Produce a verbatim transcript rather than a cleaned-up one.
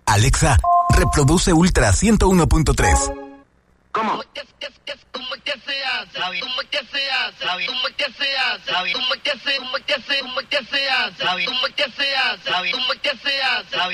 Alexa, reproduce Ultra ciento uno punto tres. ¿Cómo? ¿Cómo que se hace? ¿Cómo que se hace? ¿Cómo que se hace? ¿Cómo que se hace? ¿Cómo que se hace? ¿Cómo que se hace? ¿Cómo que se hace? ¿Cómo que se hace?